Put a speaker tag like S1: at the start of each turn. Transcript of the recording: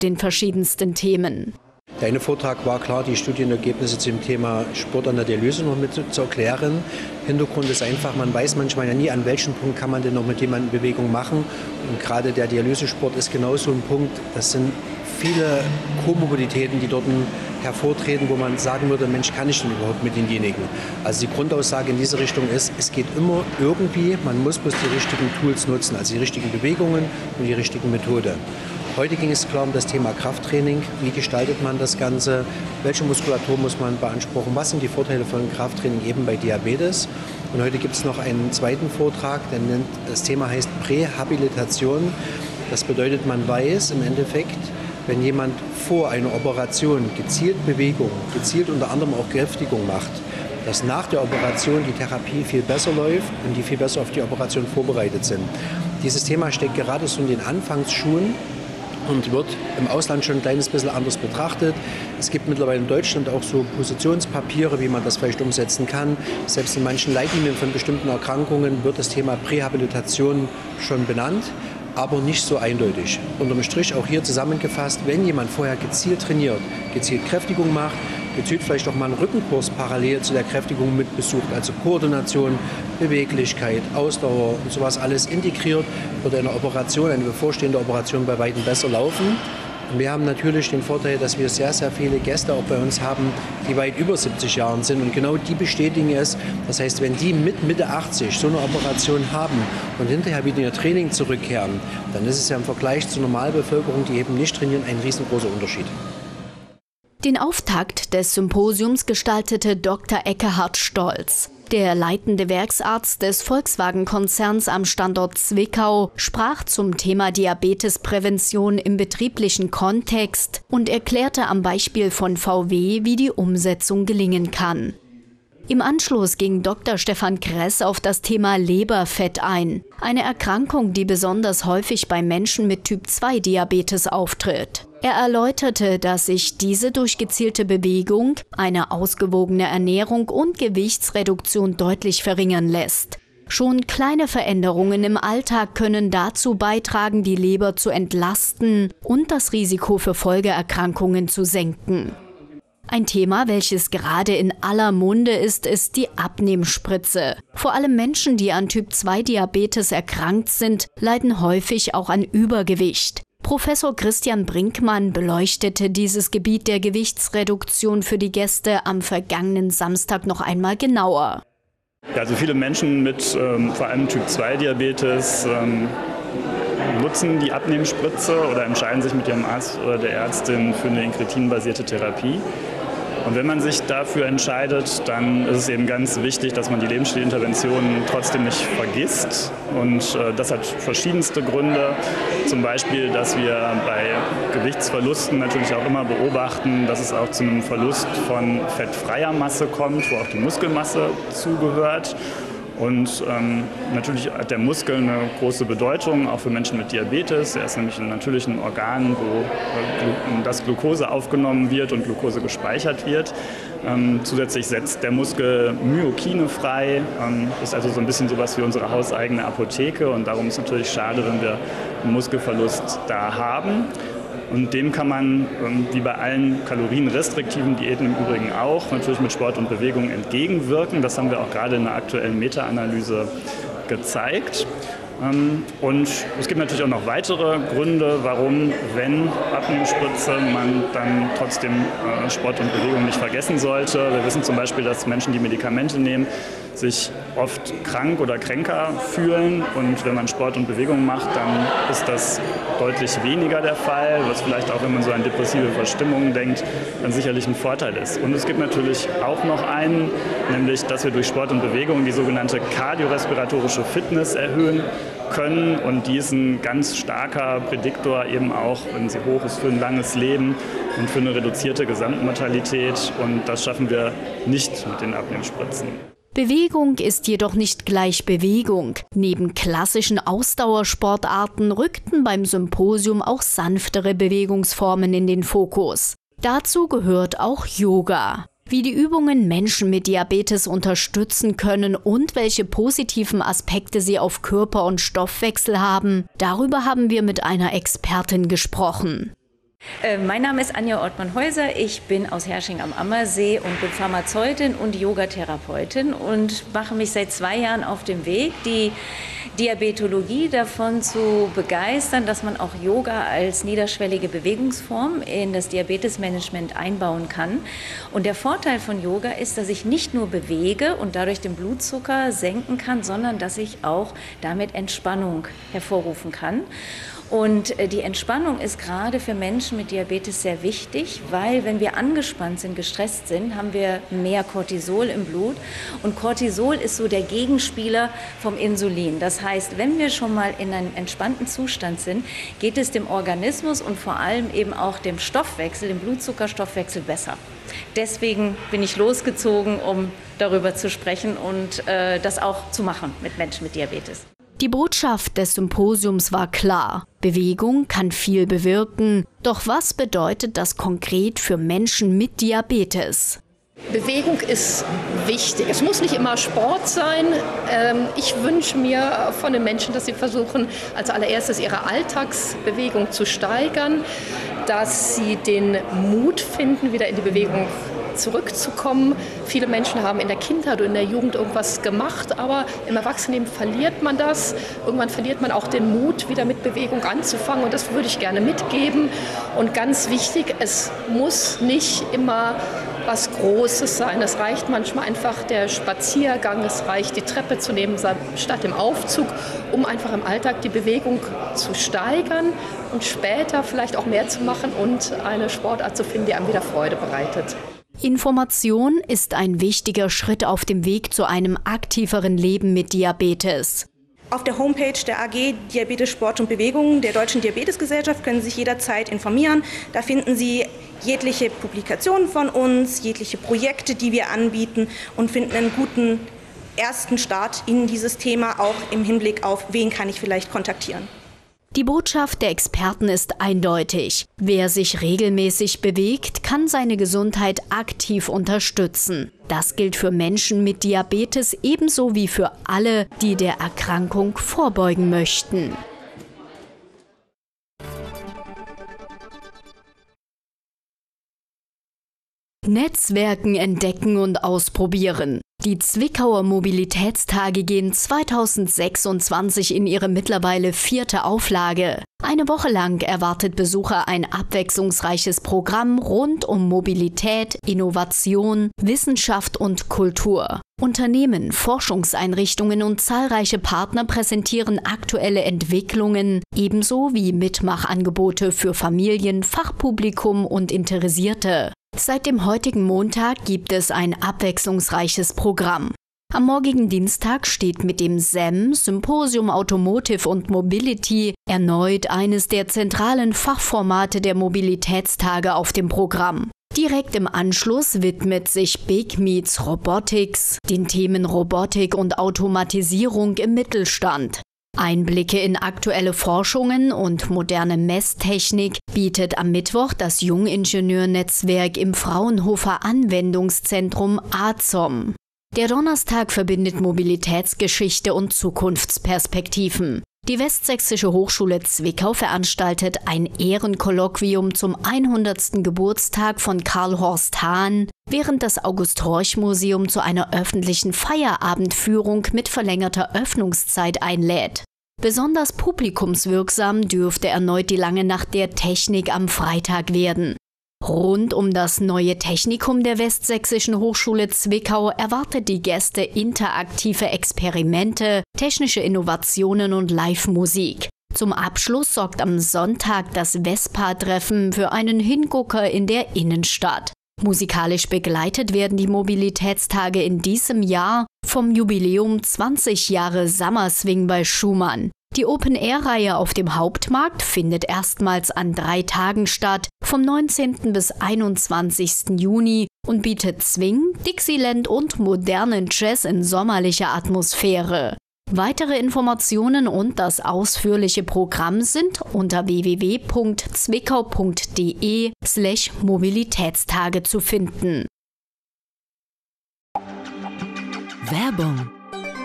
S1: den verschiedensten Themen.
S2: Der eine Vortrag war klar, die Studienergebnisse zum Thema Sport an der Dialyse noch mit zu erklären. Hintergrund ist einfach, man weiß manchmal ja nie, an welchem Punkt kann man denn noch mit jemandem Bewegung machen. Und gerade der Dialysesport ist genau so ein Punkt, das sind viele Komorbiditäten, die dort hervortreten, wo man sagen würde, Mensch, kann ich denn überhaupt mit denjenigen? Also die Grundaussage in diese Richtung ist, es geht immer irgendwie, man muss bloß die richtigen Tools nutzen, also die richtigen Bewegungen und die richtigen Methoden. Heute ging es klar um das Thema Krafttraining. Wie gestaltet man das Ganze? Welche Muskulatur muss man beanspruchen? Was sind die Vorteile von Krafttraining eben bei Diabetes? Und heute gibt es noch einen zweiten Vortrag, das Thema heißt Prähabilitation. Das bedeutet, man weiß im Endeffekt, wenn jemand vor einer Operation gezielt Bewegung, gezielt unter anderem auch Kräftigung macht, dass nach der Operation die Therapie viel besser läuft und die viel besser auf die Operation vorbereitet sind. Dieses Thema steckt gerade so in den Anfangsschuhen und wird im Ausland schon ein kleines bisschen anders betrachtet. Es gibt mittlerweile in Deutschland auch so Positionspapiere, wie man das vielleicht umsetzen kann. Selbst in manchen Leitlinien von bestimmten Erkrankungen wird das Thema Prähabilitation schon benannt, aber nicht so eindeutig. Unterm Strich auch hier zusammengefasst, wenn jemand vorher gezielt trainiert, gezielt Kräftigung macht, gezielt vielleicht auch mal einen Rückenkurs parallel zu der Kräftigung mitbesucht, also Koordination, Beweglichkeit, Ausdauer und sowas alles integriert, wird eine Operation, eine bevorstehende Operation bei weitem besser laufen. Und wir haben natürlich den Vorteil, dass wir sehr, sehr viele Gäste auch bei uns haben, die weit über 70 Jahren sind. Und genau die bestätigen es. Das heißt, wenn die mit Mitte 80 so eine Operation haben und hinterher wieder in ihr Training zurückkehren, dann ist es ja im Vergleich zur Normalbevölkerung, die eben nicht trainieren, ein riesengroßer Unterschied.
S1: Den Auftakt des Symposiums gestaltete Dr. Ekkehard Stolz. Der leitende Werksarzt des Volkswagen-Konzerns am Standort Zwickau sprach zum Thema Diabetesprävention im betrieblichen Kontext und erklärte am Beispiel von VW, wie die Umsetzung gelingen kann. Im Anschluss ging Dr. Stefan Kress auf das Thema Leberfett ein, eine Erkrankung, die besonders häufig bei Menschen mit Typ-2-Diabetes auftritt. Er erläuterte, dass sich diese durch gezielte Bewegung, eine ausgewogene Ernährung und Gewichtsreduktion deutlich verringern lässt. Schon kleine Veränderungen im Alltag können dazu beitragen, die Leber zu entlasten und das Risiko für Folgeerkrankungen zu senken. Ein Thema, welches gerade in aller Munde ist die Abnehmspritze. Vor allem Menschen, die an Typ-2-Diabetes erkrankt sind, leiden häufig auch an Übergewicht. Professor Christian Brinkmann beleuchtete dieses Gebiet der Gewichtsreduktion für die Gäste am vergangenen Samstag noch einmal genauer.
S3: Ja, also viele Menschen mit vor allem Typ-2-Diabetes nutzen die Abnehmspritze oder entscheiden sich mit ihrem Arzt oder der Ärztin für eine inkretinbasierte Therapie. Und wenn man sich dafür entscheidet, dann ist es eben ganz wichtig, dass man die Lebensstilinterventionen trotzdem nicht vergisst. Und das hat verschiedenste Gründe. Zum Beispiel, dass wir bei Gewichtsverlusten natürlich auch immer beobachten, dass es auch zu einem Verlust von fettfreier Masse kommt, wo auch die Muskelmasse zugehört. Und natürlich hat der Muskel eine große Bedeutung, auch für Menschen mit Diabetes. Er ist nämlich ein natürliches Organ, wo das Glucose aufgenommen wird und Glucose gespeichert wird. Zusätzlich setzt der Muskel Myokine frei, ist also so ein bisschen sowas wie unsere hauseigene Apotheke. Und darum ist es natürlich schade, wenn wir einen Muskelverlust da haben. Und dem kann man, wie bei allen kalorienrestriktiven Diäten im Übrigen auch, natürlich mit Sport und Bewegung entgegenwirken. Das haben wir auch gerade in einer aktuellen Meta-Analyse gezeigt. Und es gibt natürlich auch noch weitere Gründe, warum, wenn Abnehmspritze, man dann trotzdem Sport und Bewegung nicht vergessen sollte. Wir wissen zum Beispiel, dass Menschen, die Medikamente nehmen, sich oft krank oder kränker fühlen. Und wenn man Sport und Bewegung macht, dann ist das deutlich weniger der Fall, was vielleicht auch, wenn man so an depressive Verstimmungen denkt, dann sicherlich ein Vorteil ist. Und es gibt natürlich auch noch einen, nämlich, dass wir durch Sport und Bewegung die sogenannte kardiorespiratorische Fitness erhöhen können. Und die ist ein ganz starker Prädiktor eben auch, wenn sie hoch ist, für ein langes Leben und für eine reduzierte Gesamtmortalität. Und das schaffen wir nicht mit den Abnehmspritzen.
S1: Bewegung ist jedoch nicht gleich Bewegung. Neben klassischen Ausdauersportarten rückten beim Symposium auch sanftere Bewegungsformen in den Fokus. Dazu gehört auch Yoga. Wie die Übungen Menschen mit Diabetes unterstützen können und welche positiven Aspekte sie auf Körper und Stoffwechsel haben, darüber haben wir mit einer Expertin gesprochen.
S4: Mein Name ist Anja Ortmann-Häuser. Ich bin aus Herrsching am Ammersee und bin Pharmazeutin und Yogatherapeutin und mache mich seit 2 Jahren auf dem Weg, die Diabetologie davon zu begeistern, dass man auch Yoga als niederschwellige Bewegungsform in das Diabetesmanagement einbauen kann. Und der Vorteil von Yoga ist, dass ich nicht nur bewege und dadurch den Blutzucker senken kann, sondern dass ich auch damit Entspannung hervorrufen kann. Und die Entspannung ist gerade für Menschen mit Diabetes sehr wichtig, weil wenn wir angespannt sind, gestresst sind, haben wir mehr Cortisol im Blut. Und Cortisol ist so der Gegenspieler vom Insulin. Das heißt, wenn wir schon mal in einem entspannten Zustand sind, geht es dem Organismus und vor allem eben auch dem Stoffwechsel, dem Blutzuckerstoffwechsel besser. Deswegen bin ich losgezogen, um darüber zu sprechen und das auch zu machen mit Menschen mit Diabetes.
S1: Die Botschaft des Symposiums war klar. Bewegung kann viel bewirken. Doch was bedeutet das konkret für Menschen mit Diabetes?
S5: Bewegung ist wichtig. Es muss nicht immer Sport sein. Ich wünsche mir von den Menschen, dass sie versuchen, als allererstes ihre Alltagsbewegung zu steigern, dass sie den Mut finden, wieder in die Bewegung zurückzukommen. Viele Menschen haben in der Kindheit oder in der Jugend irgendwas gemacht, aber im Erwachsenenleben verliert man das. Irgendwann verliert man auch den Mut, wieder mit Bewegung anzufangen und das würde ich gerne mitgeben. Und ganz wichtig, es muss nicht immer was Großes sein. Es reicht manchmal einfach der Spaziergang, es reicht die Treppe zu nehmen statt dem Aufzug, um einfach im Alltag die Bewegung zu steigern und später vielleicht auch mehr zu machen und eine Sportart zu finden, die einem wieder Freude bereitet.
S1: Information ist ein wichtiger Schritt auf dem Weg zu einem aktiveren Leben mit Diabetes.
S6: Auf der Homepage der AG Diabetes, Sport und Bewegung der Deutschen Diabetesgesellschaft können Sie sich jederzeit informieren. Da finden Sie jegliche Publikationen von uns, jegliche Projekte, die wir anbieten und finden einen guten ersten Start in dieses Thema, auch im Hinblick auf, wen kann ich vielleicht kontaktieren.
S1: Die Botschaft der Experten ist eindeutig. Wer sich regelmäßig bewegt, kann seine Gesundheit aktiv unterstützen. Das gilt für Menschen mit Diabetes ebenso wie für alle, die der Erkrankung vorbeugen möchten. Netzwerken entdecken und ausprobieren. Die Zwickauer Mobilitätstage gehen 2026 in ihre mittlerweile 4. Auflage. Eine Woche lang erwartet Besucher ein abwechslungsreiches Programm rund um Mobilität, Innovation, Wissenschaft und Kultur. Unternehmen, Forschungseinrichtungen und zahlreiche Partner präsentieren aktuelle Entwicklungen, ebenso wie Mitmachangebote für Familien, Fachpublikum und Interessierte. Seit dem heutigen Montag gibt es ein abwechslungsreiches Programm. Am morgigen Dienstag steht mit dem SEM, Symposium Automotive und Mobility, erneut eines der zentralen Fachformate der Mobilitätstage auf dem Programm. Direkt im Anschluss widmet sich Big Meets Robotics den Themen Robotik und Automatisierung im Mittelstand. Einblicke in aktuelle Forschungen und moderne Messtechnik bietet am Mittwoch das Jungingenieurnetzwerk im Fraunhofer Anwendungszentrum AZOM. Der Donnerstag verbindet Mobilitätsgeschichte und Zukunftsperspektiven. Die Westsächsische Hochschule Zwickau veranstaltet ein Ehrenkolloquium zum 100. Geburtstag von Karl Horst Hahn, während das August-Horch-Museum zu einer öffentlichen Feierabendführung mit verlängerter Öffnungszeit einlädt. Besonders publikumswirksam dürfte erneut die lange Nacht der Technik am Freitag werden. Rund um das neue Technikum der Westsächsischen Hochschule Zwickau erwartet die Gäste interaktive Experimente, technische Innovationen und Live-Musik. Zum Abschluss sorgt am Sonntag das Vespa-Treffen für einen Hingucker in der Innenstadt. Musikalisch begleitet werden die Mobilitätstage in diesem Jahr vom Jubiläum 20 Jahre Summer Swing bei Schumann. Die Open-Air-Reihe auf dem Hauptmarkt findet erstmals an 3 Tagen statt, vom 19. bis 21. Juni und bietet Swing, Dixieland und modernen Jazz in sommerlicher Atmosphäre. Weitere Informationen und das ausführliche Programm sind unter www.zwickau.de/Mobilitätstage zu finden.
S7: Werbung